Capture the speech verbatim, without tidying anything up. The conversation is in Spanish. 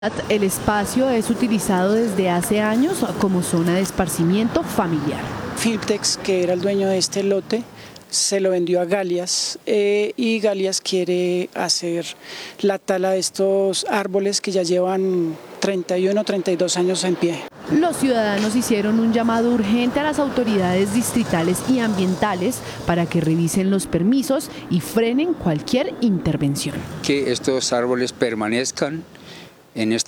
El espacio es utilizado desde hace años como zona de esparcimiento familiar. Filtex, que era el dueño de este lote, se lo vendió a Galias eh, y Galias quiere hacer la tala de estos árboles que ya llevan treinta y uno, treinta y dos años en pie. Los ciudadanos hicieron un llamado urgente a las autoridades distritales y ambientales para que revisen los permisos y frenen cualquier intervención. Que estos árboles permanezcan en este